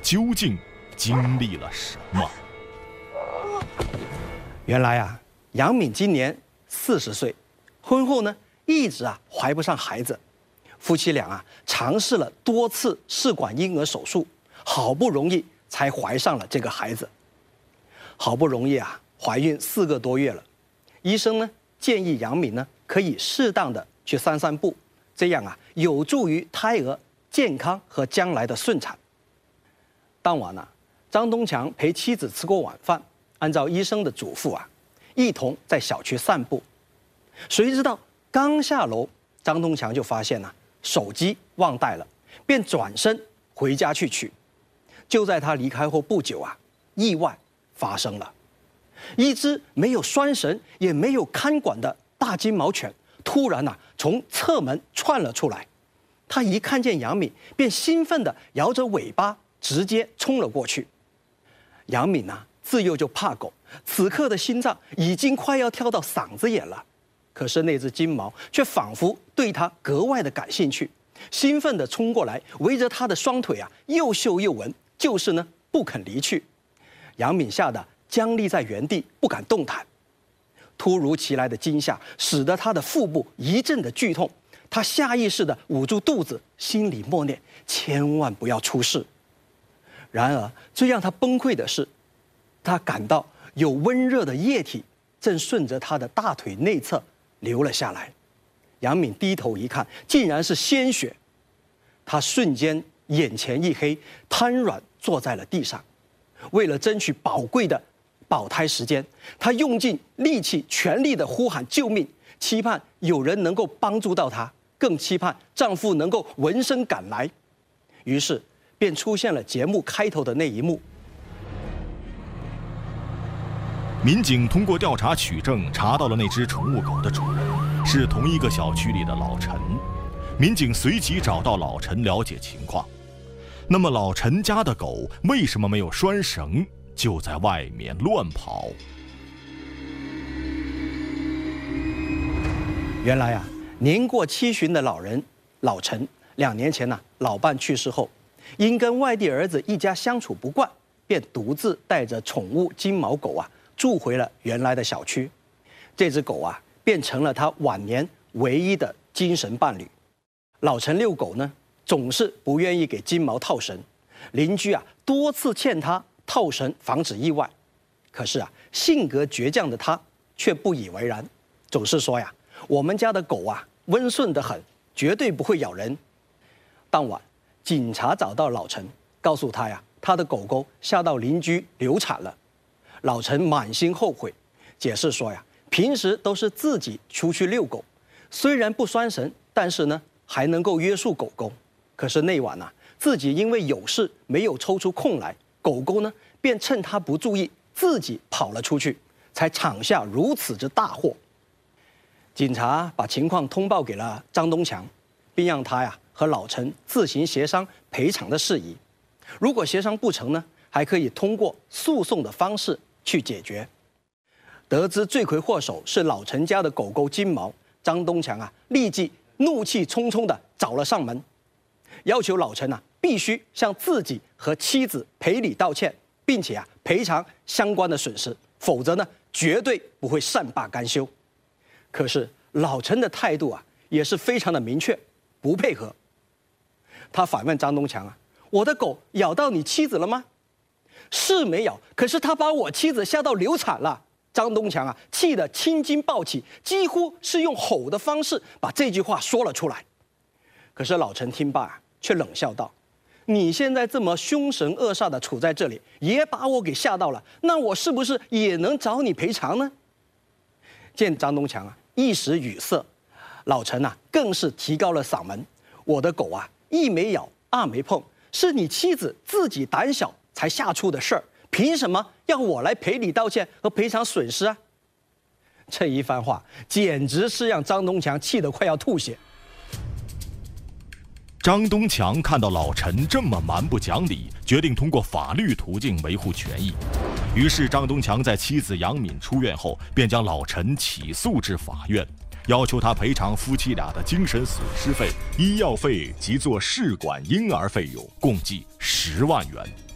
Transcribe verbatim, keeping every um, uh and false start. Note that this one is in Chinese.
究竟经历了什么？ 原来啊，杨敏今年四十岁，婚后呢一直啊怀不上孩子，夫妻俩啊尝试了多次试管婴儿手术，好不容易才怀上了这个孩子。好不容易啊怀孕四个多月了，医生呢建议杨敏呢可以适当的去散散步，这样啊有助于胎儿健康和将来的顺产。当晚啊，张东强陪妻子吃过晚饭，按照医生的嘱咐啊，一同在小区散步。谁知道刚下楼，张东强就发现啊手机忘带了，便转身回家去取。就在他离开后不久啊，意外发生了。一只没有拴绳也没有看管的大金毛犬突然啊从侧门窜了出来。他一看见杨敏，便兴奋地摇着尾巴直接冲了过去。杨敏啊自幼就怕狗，此刻的心脏已经快要跳到嗓子眼了。可是那只金毛却仿佛对他格外的感兴趣，兴奋地冲过来，围着他的双腿啊又嗅又闻，就是呢不肯离去。杨敏吓得僵立在原地，不敢动弹。突如其来的惊吓使得他的腹部一阵的剧痛，他下意识地捂住肚子，心里默念千万不要出事。然而最让他崩溃的是，他感到有温热的液体正顺着他的大腿内侧流了下来。杨敏低头一看，竟然是鲜血。他瞬间眼前一黑，瘫软坐在了地上。为了争取宝贵的保胎时间，她用尽力气，全力地呼喊救命，期盼有人能够帮助到她，更期盼丈夫能够闻声赶来。于是便出现了节目开头的那一幕。 民警通过调查取证，查到了那只宠物狗的主人是同一个小区里的老陈。民警随即找到老陈了解情况。那么老陈家的狗为什么没有拴绳，就在外面乱跑？ 原来啊，年过七旬的老人老陈，两年前呢、啊，老伴去世后，因跟外地儿子一家相处不惯，便独自带着宠物金毛狗啊，住回了原来的小区。这只狗啊，变成了他晚年唯一的精神伴侣。老陈遛狗呢，总是不愿意给金毛套绳，邻居啊多次劝他套绳防止意外，可是啊性格倔强的他却不以为然，总是说呀，我们家的狗啊温顺得很，绝对不会咬人。当晚，警察找到老陈，告诉他呀，他的狗狗吓到邻居流产了。老陈满心后悔，解释说呀，平时都是自己出去遛狗，虽然不拴绳，但是呢还能够约束狗狗。可是那晚啊，自己因为有事没有抽出空来，狗狗呢便趁他不注意，自己跑了出去，才闯下如此之大祸。警察把情况通报给了张东强，并让他呀和老陈自行协商赔偿的事宜。如果协商不成呢，还可以通过诉讼的方式去解决。得知罪魁祸首是老陈家的狗狗金毛，张东强啊立即怒气冲冲地找了上门，要求老陈啊必须向自己和妻子赔礼道歉，并且啊赔偿相关的损失，否则呢绝对不会善罢甘休。可是老陈的态度啊也是非常的明确，不配合。他反问张东强啊：“我的狗咬到你妻子了吗？”是没咬，可是他把我妻子吓到流产了。张东强啊气得青筋暴起，几乎是用吼的方式把这句话说了出来。可是老陈听罢啊，却冷笑道：“你现在这么凶神恶煞的处在这里，也把我给吓到了，那我是不是也能找你赔偿呢？”见张东强啊一时语塞，老陈啊更是提高了嗓门：“我的狗啊一没咬，二没碰，是你妻子自己胆小才吓出的事儿，凭什么要我来赔礼道歉和赔偿损失啊？”这一番话简直是让张东强气得快要吐血。 张东强看到老陈这么蛮不讲理，决定通过法律途径维护权益。于是张东强在妻子杨敏出院后，便将老陈起诉至法院，要求他赔偿夫妻俩的精神损失费、医药费及做试管婴儿费用，共计十万元。